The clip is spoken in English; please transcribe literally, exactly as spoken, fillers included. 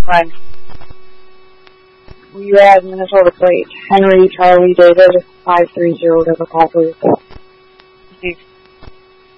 Fine. You add Minnesota plate. Henry Charlie David five three zero Delta Call, please.